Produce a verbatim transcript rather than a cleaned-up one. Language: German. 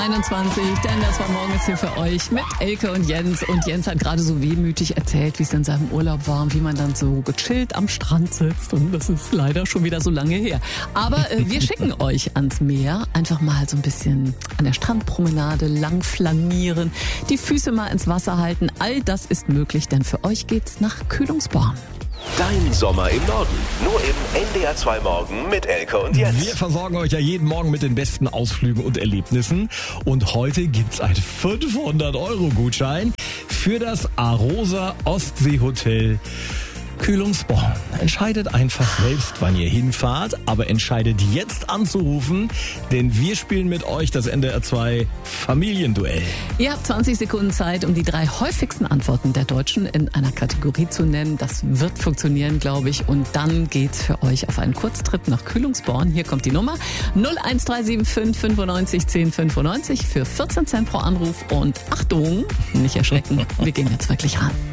einundzwanzig, denn das war morgens hier für euch mit Elke und Jens. Und Jens hat gerade so wehmütig erzählt, wie es in seinem Urlaub war und wie man dann so gechillt am Strand sitzt. Und das ist leider schon wieder so lange her. Aber äh, wir schicken euch ans Meer. Einfach mal so ein bisschen an der Strandpromenade lang flanieren, die Füße mal ins Wasser halten. All das ist möglich, denn für euch geht's nach Kühlungsborn. Dein Sommer im Norden. Nur im N D R zwei Morgen mit Elke und Jens. Wir versorgen euch ja jeden Morgen mit den besten Ausflügen und Erlebnissen. Und heute gibt's einen fünfhundert Euro Gutschein für das Arosa Ostseehotel Kühlungsborn. Entscheidet einfach selbst, wann ihr hinfahrt, aber entscheidet jetzt anzurufen, denn wir spielen mit euch das N D R zwei Familienduell. Ihr habt zwanzig Sekunden Zeit, um die drei häufigsten Antworten der Deutschen in einer Kategorie zu nennen. Das wird funktionieren, glaube ich. Und dann geht's für euch auf einen Kurztrip nach Kühlungsborn. Hier kommt die Nummer null eins drei sieben fünf fünfundneunzig zehn fünfundneunzig für vierzehn Cent pro Anruf. Und Achtung, nicht erschrecken, wir gehen jetzt wirklich ran.